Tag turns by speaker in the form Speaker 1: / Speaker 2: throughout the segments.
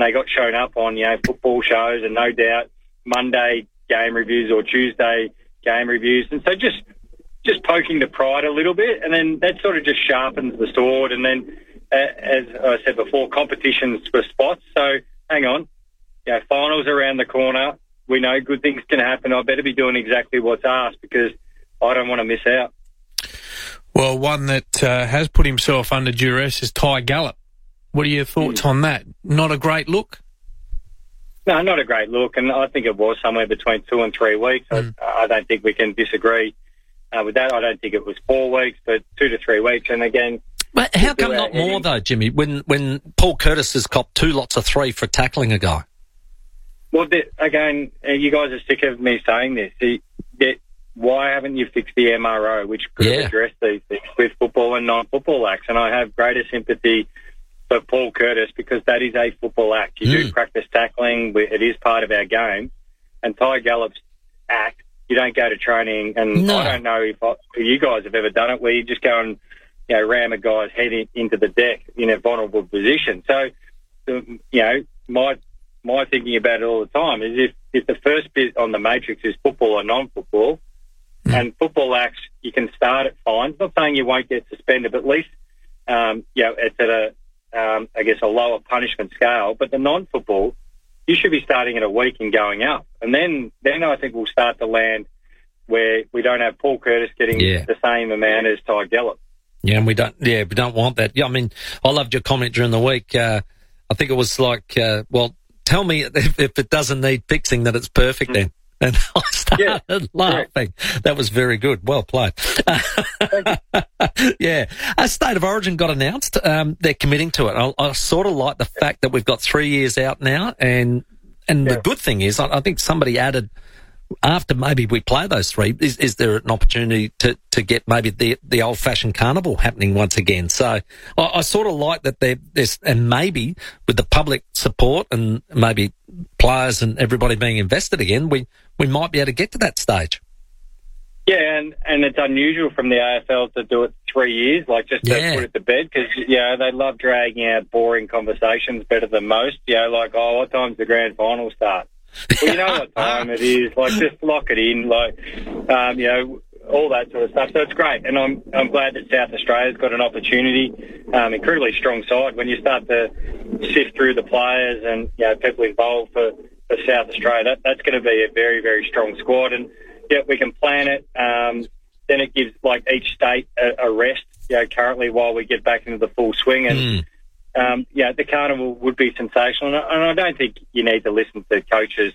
Speaker 1: they got shown up on, football shows, and no doubt Monday game reviews or Tuesday game reviews. And so just poking the pride a little bit, and then that sort of just sharpens the sword. And then, as I said before, competitions for spots. So hang on, finals around the corner. We know good things can happen. I better be doing exactly what's asked because I don't want to miss out.
Speaker 2: Well, one that has put himself under duress is Ty Gallop. What are your thoughts on that? Not a great look?
Speaker 1: No, not a great look, and I think it was somewhere between 2 and 3 weeks. I don't think we can disagree with that. I don't think it was 4 weeks, but 2 to 3 weeks. And again,
Speaker 3: but how come not more though, Jimmy? When Paul Curtis has copped 2 lots of 3 for tackling a guy.
Speaker 1: Well, again, you guys are sick of me saying this. Why haven't you fixed the MRO, which could have addressed these things with football and non-football acts? And I have greater sympathy for Paul Curtis because that is a football act. You do practice tackling. It is part of our game. And Ty Gallop's act, you don't go to training. And I don't know if you guys have ever done it where you just go and ram a guy's head into the deck in a vulnerable position. So, my thinking about it all the time is if the first bit on the matrix is football or non-football, and football acts, you can start at fines. Not saying you won't get suspended, but at least, it's at a lower punishment scale. But the non-football, you should be starting at a week and going up. And then I think we'll start to land where we don't have Paul Curtis getting the same amount as Ty Gallop.
Speaker 3: Yeah, and we don't want that. Yeah, I mean, I loved your comment during the week. I think it was like, tell me if it doesn't need fixing that it's perfect then. And I started laughing. Correct. That was very good. Well played. A State of Origin got announced. They're committing to it. I sort of like the fact that we've got 3 years out now. And the good thing is, I think somebody added, after maybe we play those 3, is there an opportunity to get maybe the old-fashioned carnival happening once again? So I sort of like that there's, and maybe with the public support and maybe players and everybody being invested again, we might be able to get to that stage.
Speaker 1: Yeah, and it's unusual from the AFL to do it 3 years, just to put it to bed, because, they love dragging out boring conversations better than most. What time's the grand final start? Well, you know what time it is. Just lock it in. All that sort of stuff. So it's great, and I'm glad that South Australia's got an opportunity. Incredibly strong side when you start to sift through the players and people involved for South Australia. That's going to be a very, very strong squad, and we can plan it. Then it gives each state a rest. Currently while we get back into the full swing and. The carnival would be sensational, and I don't think you need to listen to coaches.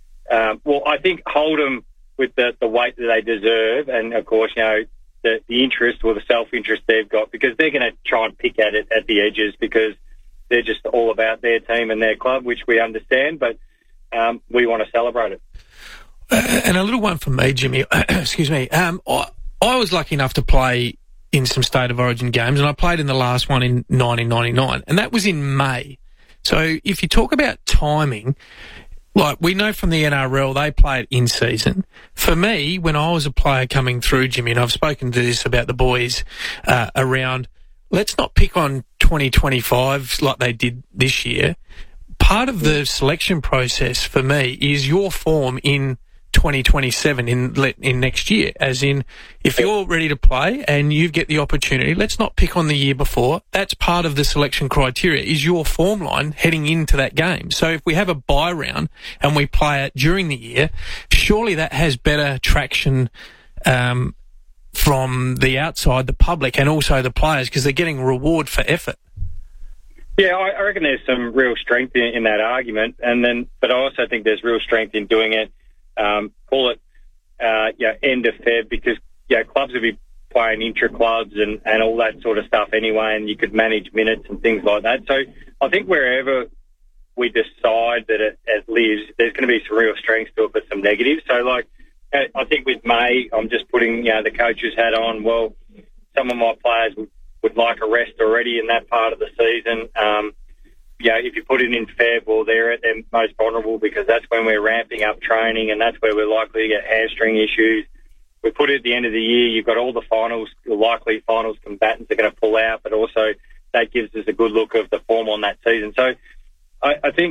Speaker 1: I think hold them with the weight that they deserve, and of course, the interest or the self-interest they've got, because they're going to try and pick at it at the edges because they're just all about their team and their club, which we understand, but we want to celebrate it.
Speaker 2: And a little one from me, Jimmy. Excuse me. I was lucky enough to play in some State of Origin games, and I played in the last one in 1999, and that was in May. So if you talk about timing, we know from the NRL, they play it in season. For me, when I was a player coming through, Jimmy, and I've spoken to this about the boys around, let's not pick on 2025 like they did this year. Part of the selection process for me is your form in 2027 in next year, as in if you're ready to play and you get the opportunity, let's not pick on the year before. That's part of the selection criteria, is your form line heading into that game. So if we have a bye round and we play it during the year, surely that has better traction from the outside, the public and also the players, because they're getting reward for effort.
Speaker 1: Yeah, I reckon there's some real strength in that argument, but I also think there's real strength in doing it. Call it, end of Feb, because clubs will be playing intra-clubs and all that sort of stuff anyway, and you could manage minutes and things like that. So I think wherever we decide that it lives, there's going to be some real strengths to it, but some negatives. So I think with May, I'm just putting the coach's hat on. Well, some of my players would like a rest already in that part of the season. If you put it in Feb, well, they're at their most vulnerable because that's when we're ramping up training and that's where we're likely to get hamstring issues. We put it at the end of the year, you've got all the likely finals combatants are going to pull out, but also that gives us a good look of the form on that season. So I think